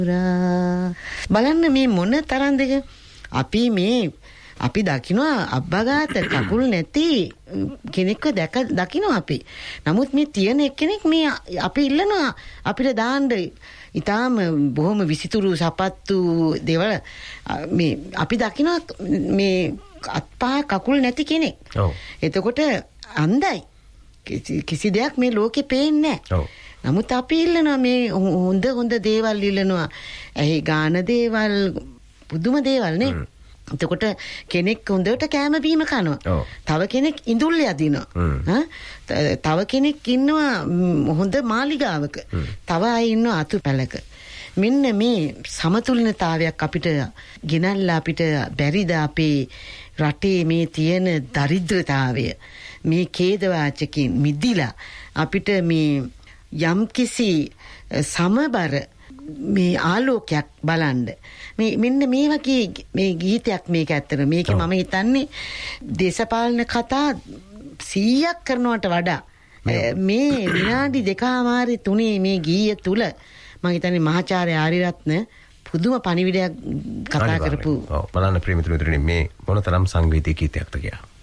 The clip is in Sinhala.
බලන්න මේ මොන තරම්ද අපි දකිනවා අබ්බගාත කකුල් නැති කෙනෙක්ව දකිනවා අපි. නමුත් මේ තියෙන එක්කෙනෙක් මේ අපි ඉල්ලනවා අපිට දාන්න ඊටාම බොහොම විසිතුරු සපත්තු දේවල් මේ අපි දකිනවා මේ අත්පා කකුල් නැති කෙනෙක්. එතකොට අන්දයි කිසි දෙයක් මේ ලෝකේ පේන්නේ නැහැ. නමුත් අපි ඉල්ලනවා මේ හොඳ දේවල් ඉල්ලනවා. ඇහි ගාන දේවල් පුදුම දේවල් නේ. එතකොට කෙනෙක් හොඳට කෑම බීම කනවා. තව කෙනෙක් ඉඳුල් යදිනවා. තව කෙනෙක් ඉන්නවා හොඳ මාලිගාවක. තව අය ඉන්නවා අතුපැලක. මෙන්න මේ සමතුලිතතාවයක් අපිට ගෙනල්ලා අපිට බැරිද අපේ රටේ මේ තියෙන දරිද්‍රතාවය මේ ඛේදවාචකින් මිදිලා අපිට මේ යම්කිසි සමබර මේ ආලෝකයක් බලන්න මෙන්න මේ වගේ මේ ගීතයක් මේක ඇත්තට මේකේ මම හිතන්නේ දේශපාලන කතා 100ක් කරනවට වඩා මේ විනාඩි 2.5 මේ ගීය තුල මම හිතන්නේ මහාචාර්ය ආරියරත්න පුදුම පණිවිඩයක් කතා කරපු බලන්න ප්‍රේමිතුනි මේ මොනතරම් සංවේදී ගීතයක්ද කියලා.